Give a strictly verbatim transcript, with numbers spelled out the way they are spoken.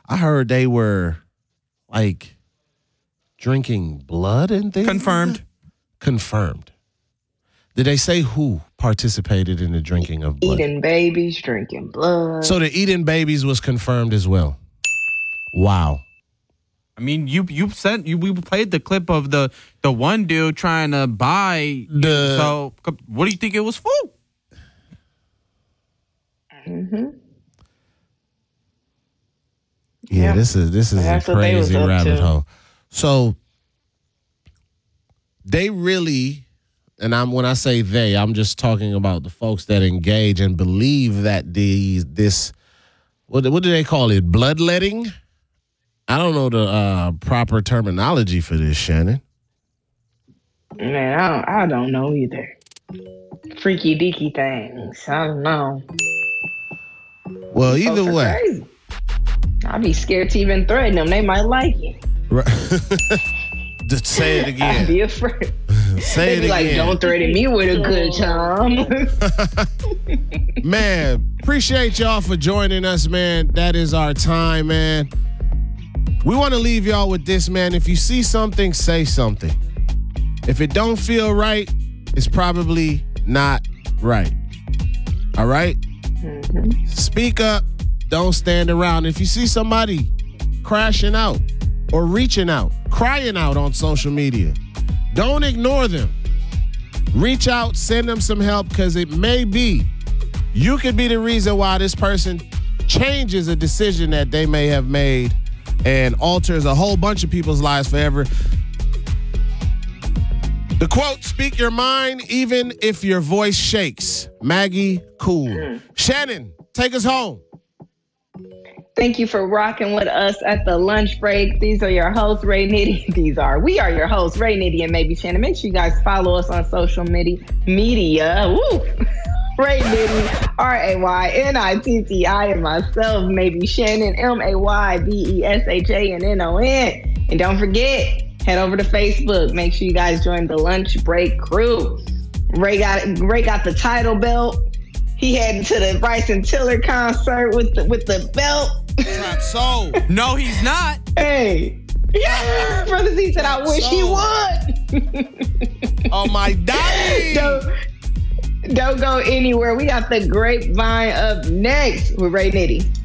I heard they were like drinking blood and things. Confirmed. Confirmed. Did they say who participated in the drinking of blood? Eating babies, drinking blood. So the eating babies was confirmed as well. Wow. I mean, you you sent you we played the clip of the the one dude trying to buy. The so what do you think it was for? Mm-hmm. Yeah, Yep. this is this is That's a what they was crazy up rabbit to. hole. So they really, and I'm when I say they, I'm just talking about the folks that engage and believe that these this what what do they call it? Bloodletting? I don't know the uh, proper terminology for this, Shannon. Man, I don't, I don't know either. Freaky deaky things. I don't know. Well, either Folks are way. crazy. I'd be scared to even threaten them. They might like it. Right. Just say it I'd again. be afraid. Say They'd it be like, again. don't threaten me with a good time. Man, appreciate y'all for joining us, man. That is our time, man. We want to leave y'all with this, man. If you see something, say something. If it don't feel right, it's probably not right. All right? Mm-hmm. Speak up. Don't stand around. If you see somebody crashing out or reaching out, crying out on social media, don't ignore them. Reach out, send them some help, because it may be you could be the reason why this person changes a decision that they may have made and alters a whole bunch of people's lives forever. The quote, speak your mind even if your voice shakes. Maggie Cool. Mm. Shannon, take us home. Thank you for rocking with us at the lunch break. These are your hosts, Ray Nitty. These are, we are your hosts, Ray Nitty and Maybe Shannon. Make sure you guys follow us on social media. Media. Woo! Ray Nitty, R A Y N I T T I, and myself, Maybe Shannon, M A Y B E S H A N N O N. And don't forget, head over to Facebook. Make sure you guys join the lunch break crew. Ray got Ray got the title belt. He headed to the Bryson Tiller concert with the with the belt. Trap soul. No, he's not. Hey. Yeah, brother Z said, I wish he would. Oh, my daddy. don't, don't go anywhere. We got the grapevine up next with Ray Nitty.